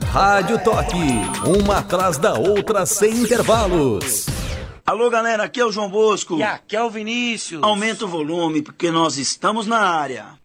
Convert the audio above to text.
Rádio Toque, uma atrás da outra sem intervalos. Alô, galera, aqui é o João Bosco. E aqui é o Vinícius. Aumenta o volume, porque nós estamos na área.